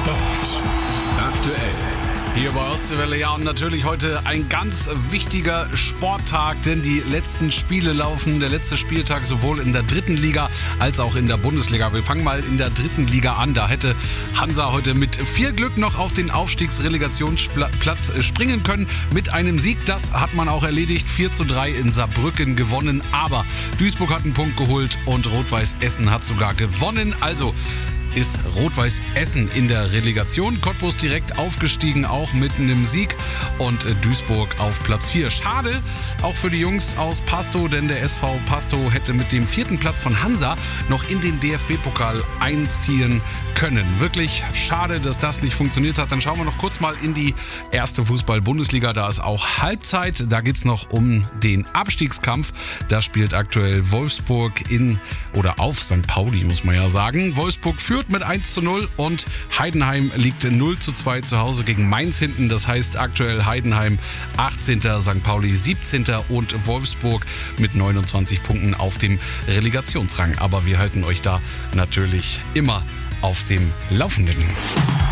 Sport aktuell. Hier bei Ostwelle, ja, und natürlich heute ein ganz wichtiger Sporttag, denn die letzten Spiele laufen, der letzte Spieltag sowohl in der dritten Liga als auch in der Bundesliga. Wir fangen mal in der dritten Liga an. Da hätte Hansa heute mit viel Glück noch auf den Aufstiegsrelegationsplatz springen können mit einem Sieg. Das hat man auch erledigt. 4:3 in Saarbrücken gewonnen, aber Duisburg hat einen Punkt geholt und Rot-Weiß Essen hat sogar gewonnen. Also ist Rot-Weiß Essen in der Relegation. Cottbus direkt aufgestiegen, auch mit einem Sieg. Und Duisburg auf Platz 4. Schade, auch für die Jungs aus Pastow, denn der SV Pastow hätte mit dem 4. Platz von Hansa noch in den DFB-Pokal einziehen können. Wirklich schade, dass das nicht funktioniert hat. Dann schauen wir noch kurz mal in die erste Fußball-Bundesliga. Da ist auch Halbzeit. Da geht es noch um den Abstiegskampf. Da spielt aktuell Wolfsburg auf St. Pauli, muss man ja sagen. Wolfsburg führt mit 1:0 und Heidenheim liegt 0:2 zu Hause gegen Mainz hinten. Das heißt aktuell Heidenheim 18., St. Pauli 17. und Wolfsburg mit 29 Punkten auf dem Relegationsrang. Aber wir halten euch da natürlich immer auf dem Laufenden.